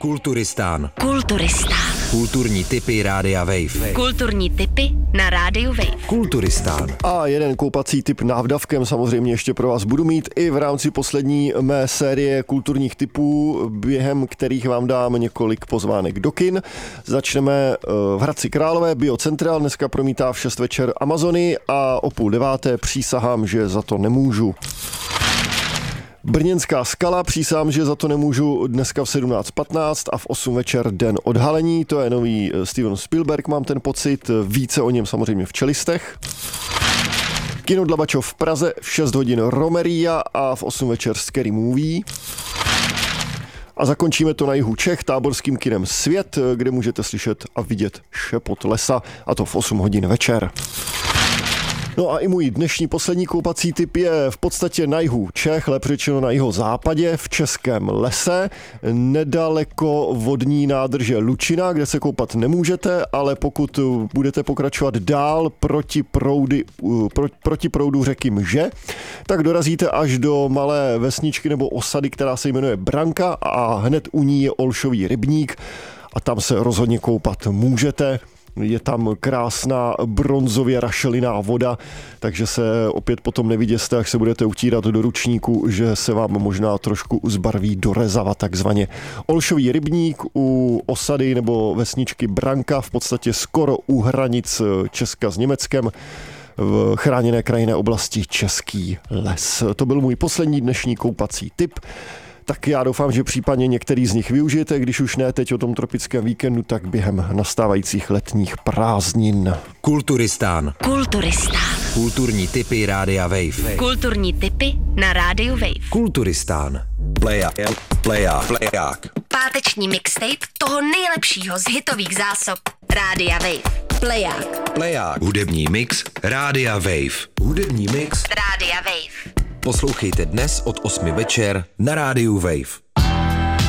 Kulturistán. Kulturistán. Kulturní tipy Rádia Wave. Kulturní tipy na Rádiu Wave. Kulturistán. A jeden koupací tip návdavkem samozřejmě ještě pro vás budu mít i v rámci poslední mé série kulturních tipů, během kterých vám dám několik pozvánek do kin. Začneme v Hradci Králové, Biocentral, dneska promítá v 6 večer Amazony a o 8:30 přísahám, že za to nemůžu. Brněnská Skala, přísahám, že za to nemůžu, dneska v 17:15 a v 8 večer Den odhalení, to je nový Steven Spielberg, mám ten pocit, více o něm samozřejmě v Čelistech. Kino Dlabačov v Praze, v 6 hodin Romeria a v 8 večer Scary Movie. A zakončíme to na jihu Čech táborským kinem Svět, kde můžete slyšet a vidět šepot lesa, a to v 8 hodin večer. No a i můj dnešní poslední koupací tip je v podstatě na jihu Čech, lépe řečeno na jihozápadě, v Českém lese, nedaleko vodní nádrže Lučina, kde se koupat nemůžete, ale pokud budete pokračovat dál proti proudu řeky Mže, tak dorazíte až do malé vesničky nebo osady, která se jmenuje Branka, a hned u ní je Olšový rybník a tam se rozhodně koupat můžete. Je tam krásná bronzově rašeliná voda, takže se opět potom neviděste, až se budete utírat do ručníku, že se vám možná trošku zbarví do rezava takzvaně. Olšový rybník u osady nebo vesničky Branka, v podstatě skoro u hranic Česka s Německem, v chráněné krajinné oblasti Český les. To byl můj poslední dnešní koupací tip. Tak já doufám, že případně některý z nich využijete, když už ne teď o tom tropickém víkendu, tak během nastávajících letních prázdnin. Kulturistán. Kulturistán. Kulturní tipy Rádia Wave. Kulturní tipy na Rádiu Wave. Kulturistán. Pleják. Páteční mixtape toho nejlepšího z hitových zásob Rádia Wave. Pleják. Hudební mix Rádia Wave. Hudební mix Rádia Wave. poslouchejte dnes od 8 večer na Rádiu Wave.